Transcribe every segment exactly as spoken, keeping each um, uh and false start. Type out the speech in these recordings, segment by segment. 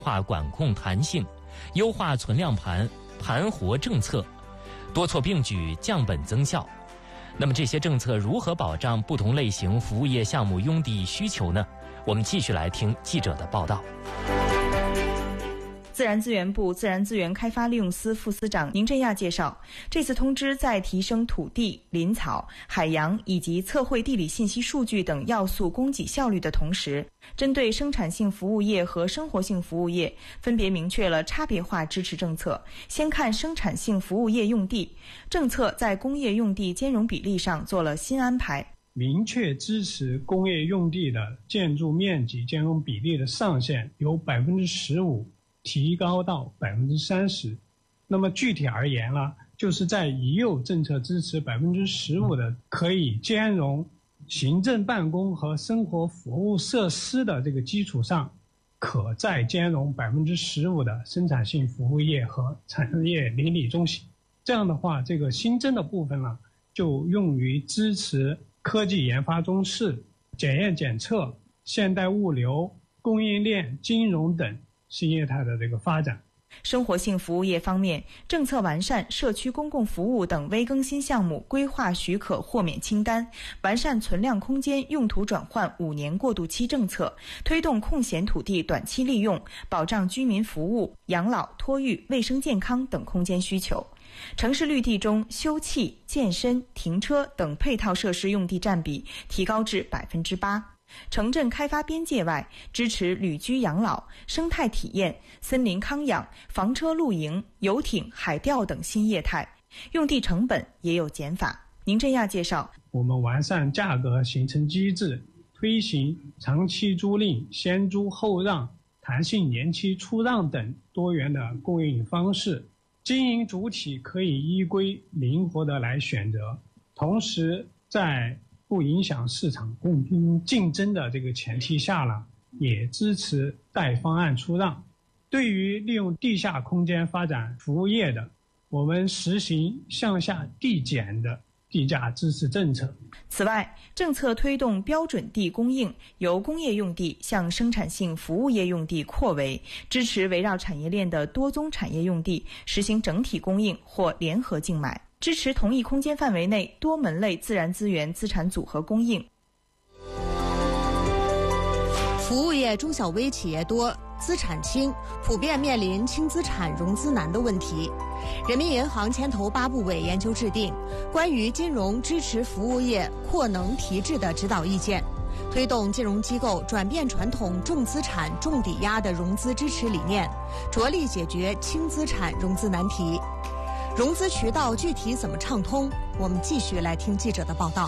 化管控弹性，优化存量盘盘活政策，多措并举，降本增效。那么这些政策如何保障不同类型服务业项目用地需求呢？我们继续来听记者的报道。 自然资源部自然资源开发利用司副司长宁振亚介绍，这次通知在提升土地、林草、海洋以及测绘地理信息数据等要素供给效率的同时，针对生产性服务业和生活性服务业分别明确了差别化支持政策。先看生产性服务业用地政策，在工业用地兼容比例上做了新安排， 明确支持工业用地的建筑面积兼容比例的上限由百分之十五提高到百分之三十。那么具体而言呢，就是在已有政策支持百分之十五的可以兼容行政办公和生活服务设施的这个基础上，可再兼容百分之十五的生产性服务业和产业邻里中心。这样的话，这个新增的部分呢，就用于支持科技研发中心、检验检测、现代物流、供应链、金融等新业态的这个发展。 生活性服务业方面，政策完善社区公共服务等微更新项目规划许可豁免清单，完善存量空间用途转换五年过渡期政策，推动空闲土地短期利用，保障居民服务、养老、托育、卫生健康等空间需求。城市绿地中，休憩、健身、停车等配套设施用地占比提高至百分之八。城镇开发边界外，支持旅居养老、生态体验、森林康养、房车露营、游艇、海钓等新业态，用地成本也有减法。宁振亚介绍， 我们完善价格形成机制，推行长期租赁、先租后让、弹性年期出让等多元的供应方式，经营主体可以依规灵活的来选择，同时在不影响市场公平竞争的这个前提下呢，也支持带方案出让。对于利用地下空间发展服务业的，我们实行向下递减的地价支持政策。 此外，政策推动标准地供应由工业用地向生产性服务业用地扩围，支持围绕产业链的多宗产业用地实行整体供应或联合竞买，支持同一空间范围内多门类自然资源资产组合供应。 服务业中小微企业多，资产轻，普遍面临轻资产融资难的问题。人民银行牵头八部委研究制定关于金融支持服务业扩能提质的指导意见，推动金融机构转变传统重资产重抵押的融资支持理念，着力解决轻资产融资难题。融资渠道具体怎么畅通？我们继续来听记者的报道。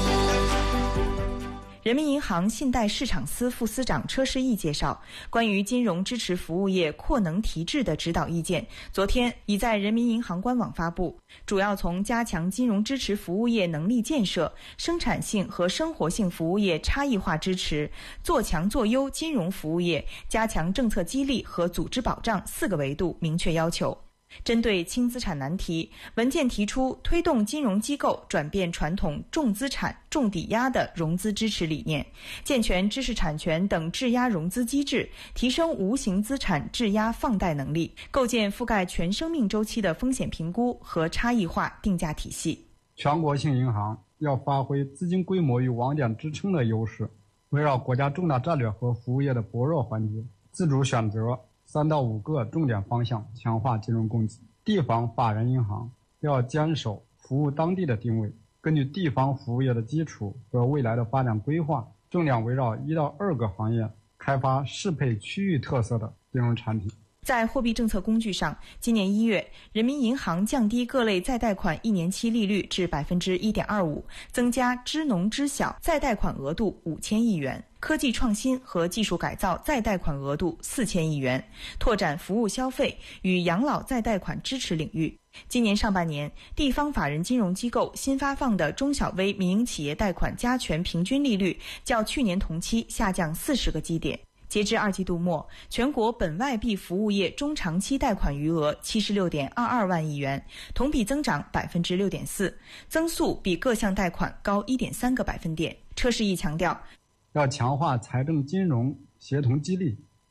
人民银行信贷市场司副司长车世义介绍，关于金融支持服务业扩能提质的指导意见，昨天已在人民银行官网发布，主要从加强金融支持服务业能力建设、生产性和生活性服务业差异化支持、做强做优金融服务业、加强政策激励和组织保障四个维度明确要求。针对轻资产难题，文件提出推动金融机构转变传统重资产重抵押的融资支持理念，健全知识产权等质押融资机制，提升无形资产质押放贷能力，构建覆盖全生命周期的风险评估和差异化定价体系。 全国性银行要发挥资金规模与网点支撑的优势，围绕国家重大战略和服务业的薄弱环节，自主选择三到五个重点方向，强化金融供给。地方法人银行要坚守服务当地的定位，根据地方服务业的基础和未来的发展规划，重点围绕一到二个行业开发适配区域特色的金融产品。 在货币政策工具上，今年一月，人民银行降低各类再贷款一年期利率至百分之一点二五，增加支农支小再贷款额度五千亿元，科技创新和技术改造再贷款额度四千亿元，拓展服务消费与养老再贷款支持领域。今年上半年，地方法人金融机构新发放的中小微民营企业贷款加权平均利率较去年同期下降四十个基点。截至二季度末，全国本外币服务业中长期贷款余额七十六点二二万亿元，同比增长百分之六点四，增速比各项贷款高一点三个百分点。车世义强调， 要强化财政金融协同激励，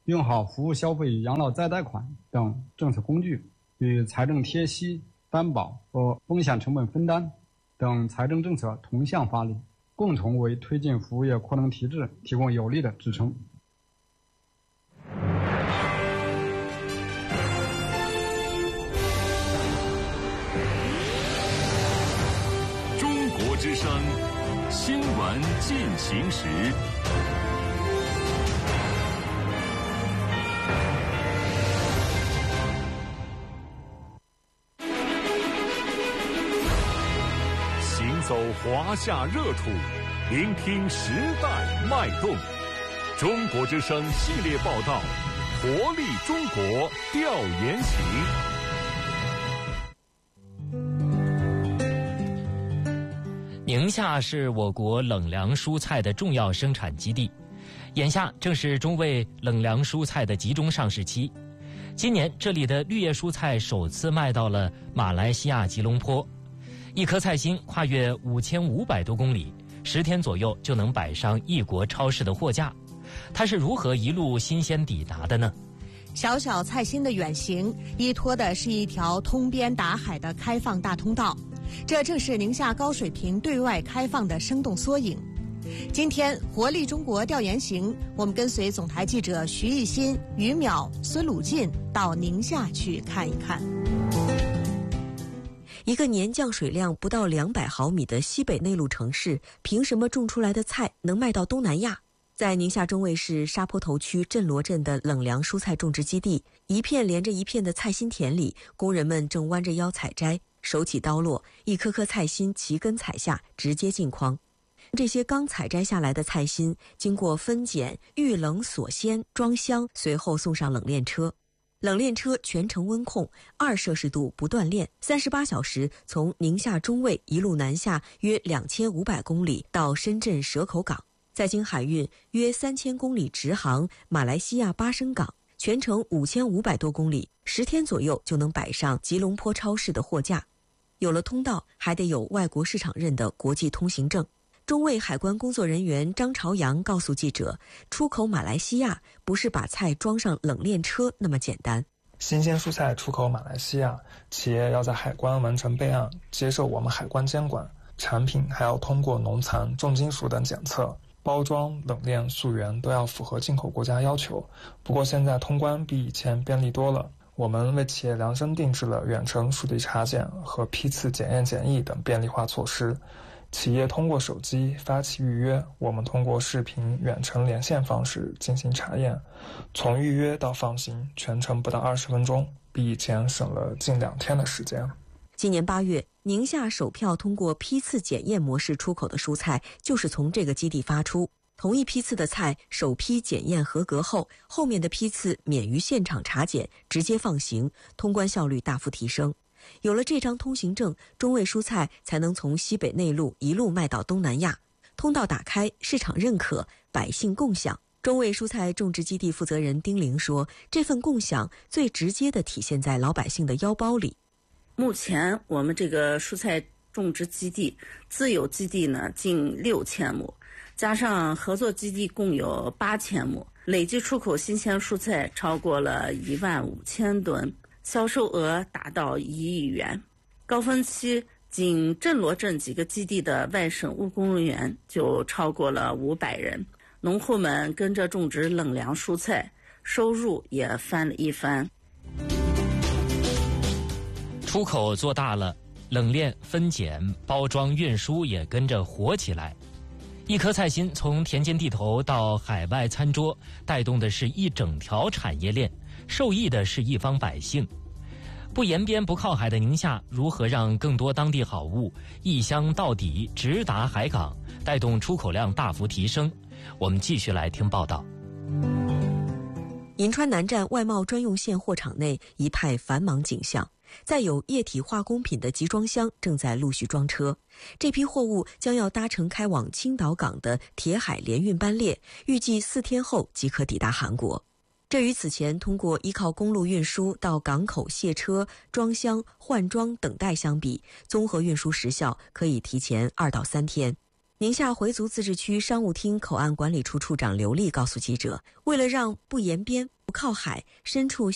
用好服务消费养老再贷款等政策工具，与财政贴息、担保和风险成本分担等财政政策同向发力，共同为推进服务业扩能提质提供有力的支撑。 中国之声新闻进行时。行走华夏热土，聆听时代脉动。中国之声系列报道，活力中国调研行。 宁夏是我国冷凉蔬菜的重要生产基地，眼下正是中卫冷凉蔬菜的集中上市期。今年这里的绿叶蔬菜首次卖到了马来西亚吉隆坡，一颗菜心跨越五千五百多公里，十天左右就能摆上异国超市的货架。它是如何一路新鲜抵达的呢？ 小小菜心的远行，依托的是一条通边达海的开放大通道，这正是宁夏高水平对外开放的生动缩影。今天活力中国调研行，我们跟随总台记者徐艺新、于淼、孙鲁进到宁夏去看一看。 一个年降水量不到两百毫米的西北内陆城市，凭什么种出来的菜能卖到东南亚？在宁夏中卫市沙坡头区镇罗镇的冷凉蔬菜种植基地，一片连着一片的菜心田里，工人们正弯着腰采摘，手起刀落，一颗颗菜心齐根采下，直接进筐。这些刚采摘下来的菜心，经过分拣、预冷锁鲜、装箱，随后送上冷链车。冷链车全程温控，二摄氏度不断链，三十八小时从宁夏中卫一路南下约两千五百公里到深圳蛇口港，再经海运约三千公里直航马来西亚巴生港，全程五千五百多公里，十天左右就能摆上吉隆坡超市的货架。有了通道，还得有外国市场认的国际通行证。中卫海关工作人员张朝阳告诉记者，出口马来西亚不是把菜装上冷链车那么简单。 新鲜蔬菜出口马来西亚，企业要在海关完成备案，接受我们海关监管，产品还要通过农残、重金属等检测，包装、冷链、溯源都要符合进口国家要求。不过现在通关比以前便利多了，我们为企业量身定制了远程属地查检和批次检验检疫等便利化措施。企业通过手机发起预约，我们通过视频远程连线方式进行查验，从预约到放行全程不到二十分钟，比以前省了近两天的时间。 今年八月，宁夏首票通过批次检验模式出口的蔬菜就是从这个基地发出。同一批次的菜，首批检验合格后，后面的批次免于现场查检，直接放行，通关效率大幅提升。有了这张通行证，中卫蔬菜才能从西北内陆一路卖到东南亚。通道打开，市场认可，百姓共享。中卫蔬菜种植基地负责人丁玲说，这份共享最直接地体现在老百姓的腰包里。 目前我们这个蔬菜种植基地自有基地呢近六千亩，加上合作基地共有八千亩，累计出口新鲜蔬菜超过了一万五千吨，销售额达到一亿元。高峰期仅镇罗镇几个基地的外省务工人员就超过了五百人，农户们跟着种植冷凉蔬菜，收入也翻了一番。 出口做大了，冷链、分拣、包装、运输也跟着活起来。一颗菜心从田间地头到海外餐桌，带动的是一整条产业链，受益的是一方百姓。不沿边不靠海的宁夏，如何让更多当地好物异乡到底，直达海港，带动出口量大幅提升？我们继续来听报道。 银川南站外贸专用线货场内一派繁忙景象，再有液体化工品的集装箱正在陆续装车，这批货物将要搭乘开往青岛港的铁海联运班列，预计四天后即可抵达韩国。这与此前通过依靠公路运输到港口卸车、装箱、换装等待相比，综合运输时效可以提前二到三天。 宁夏回族自治区商务厅口岸管理处处长刘丽告诉记者，为了让不沿边、不靠海、身处